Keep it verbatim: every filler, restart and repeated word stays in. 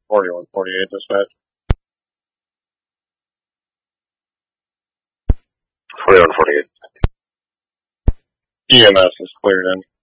forty-one forty-eight dispatch. forty-one forty-eight. E M S is cleared in.